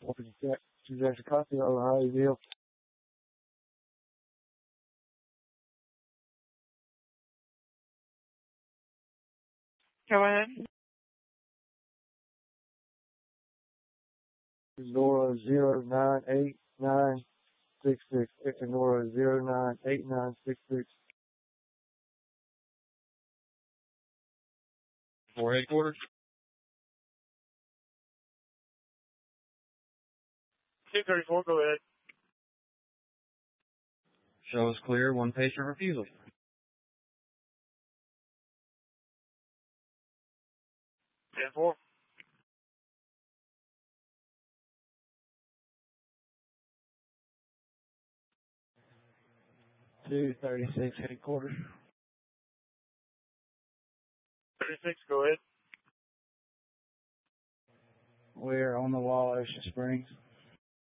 Jackson Coffee, Ohio, Deal. Go ahead. Nora 098966. Nora 098966. For headquarters. 234, go ahead. Show is clear. One patient refusal. 10-4. 236 headquarters. 36, go ahead. We're on the wall, Ocean Springs.